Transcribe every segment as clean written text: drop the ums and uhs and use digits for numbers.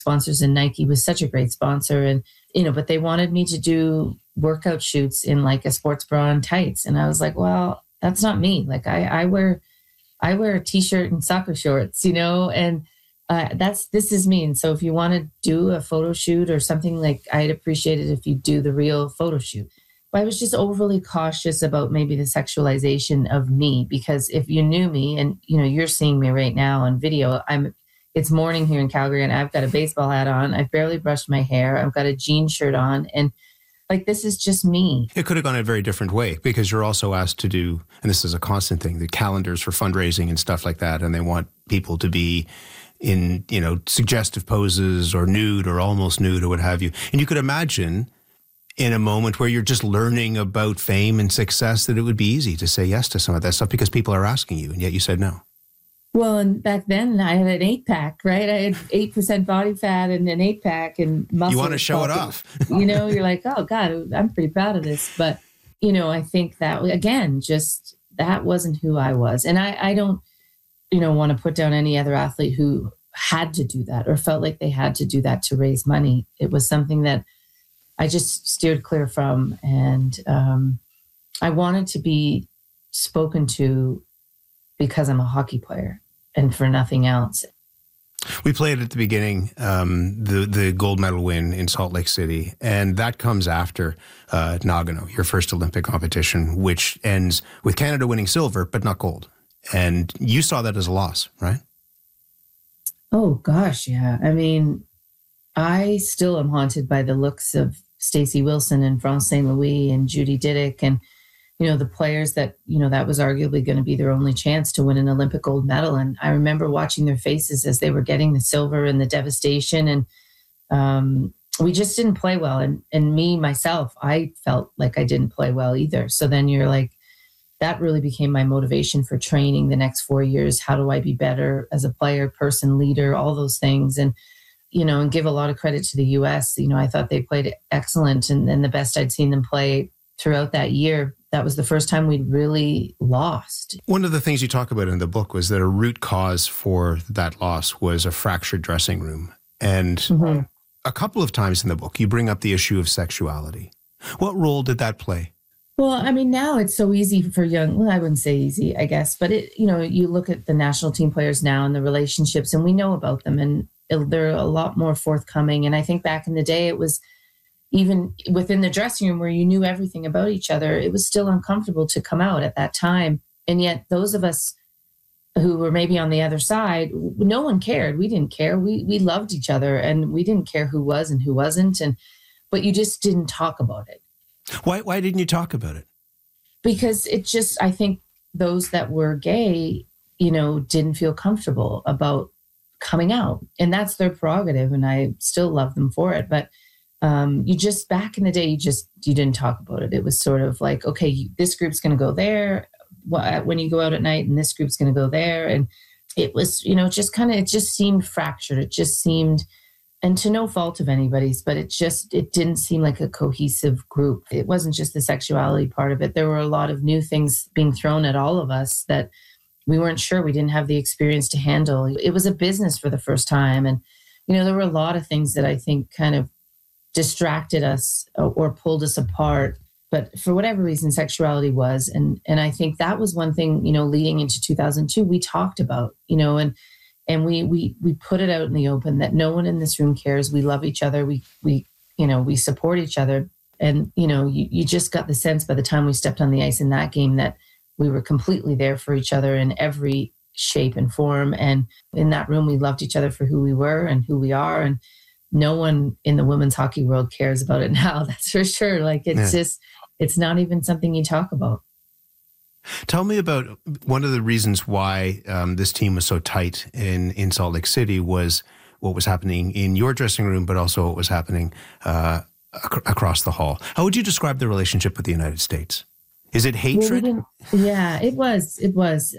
sponsors, and Nike was such a great sponsor. And, but they wanted me to do workout shoots in like a sports bra and tights. And I was like, well, that's not me. Like I wear a t-shirt and soccer shorts, and this is me. And so if you want to do a photo shoot or something, like, I'd appreciate it if you do the real photo shoot. But I was just overly cautious about maybe the sexualization of me, because if you knew me and, you're seeing me right now on video, it's morning here in Calgary and I've got a baseball hat on. I've barely brushed my hair. I've got a jean shirt on, and like, this is just me. It could have gone a very different way, because you're also asked to do, and this is a constant thing, the calendars for fundraising and stuff like that. And they want people to be in, suggestive poses or nude or almost nude or what have you. And you could imagine in a moment where you're just learning about fame and success that it would be easy to say yes to some of that stuff because people are asking you, and yet you said no. Well, and back then I had an 8-pack, right? I had 8% body fat and an 8-pack and muscle. You want to show it off. You're like, oh God, I'm pretty proud of this. But, I think that, again, just that wasn't who I was. And I don't, want to put down any other athlete who had to do that or felt like they had to do that to raise money. It was something that I just steered clear from. And I wanted to be spoken to because I'm a hockey player and for nothing else. We played at the beginning, the gold medal win in Salt Lake City, and that comes after Nagano, your first Olympic competition, which ends with Canada winning silver, but not gold. And you saw that as a loss, right? Oh, gosh, yeah. I mean, I still am haunted by the looks of Stacey Wilson and France St. Louis and Judy Diddick and the players that, that was arguably going to be their only chance to win an Olympic gold medal. And I remember watching their faces as they were getting the silver and the devastation. And we just didn't play well. And me, myself, I felt like I didn't play well either. So then you're like, that really became my motivation for training the next 4 years. How do I be better as a player, person, leader, all those things? And, and give a lot of credit to the US. I thought they played excellent and the best I'd seen them play throughout that year. That was the first time we'd really lost. One of the things you talk about in the book was that a root cause for that loss was a fractured dressing room. And a couple of times in the book, you bring up the issue of sexuality. What role did that play? Well, I mean, now it's so easy for I wouldn't say easy, I guess, but you look at the national team players now and the relationships, and we know about them, and they're a lot more forthcoming. And I think back in the day, it was even within the dressing room where you knew everything about each other, it was still uncomfortable to come out at that time. And yet those of us who were maybe on the other side, no one cared. We didn't care. We loved each other and we didn't care who was and who wasn't. But you just didn't talk about it. Why didn't you talk about it? Because I think those that were gay, didn't feel comfortable about coming out, and that's their prerogative. And I still love them for it. But back in the day, you didn't talk about it. It was sort of like, okay, this group's going to go there when you go out at night, and this group's going to go there. And it was, it just seemed fractured. It just seemed, and to no fault of anybody's, but it didn't seem like a cohesive group. It wasn't just the sexuality part of it. There were a lot of new things being thrown at all of us that we weren't sure. We didn't have the experience to handle. It was a business for the first time. And, there were a lot of things that I think kind of distracted us or pulled us apart. But for whatever reason, sexuality was. And I think that was one thing, leading into 2002, we talked about, and we put it out in the open that no one in this room cares. We love each other. We support each other. And, you just got the sense by the time we stepped on the ice in that game that we were completely there for each other in every shape and form. And in that room, we loved each other for who we were and who we are. And no one in the women's hockey world cares about it now. That's for sure. Like it's not even something you talk about. Tell me about one of the reasons why this team was so tight in Salt Lake City was what was happening in your dressing room, but also what was happening across the hall. How would you describe the relationship with the United States? Is it hatred? Yeah, it was. It was.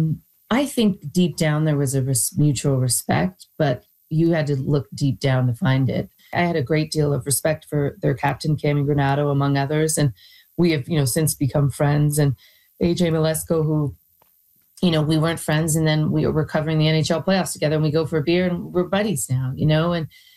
I think deep down there was a mutual respect, but you had to look deep down to find it. I had a great deal of respect for their captain, Cammy Granato, among others. And we have, since become friends. And AJ Malesko, who, we weren't friends. And then we were covering the NHL playoffs together and we go for a beer and we're buddies now, and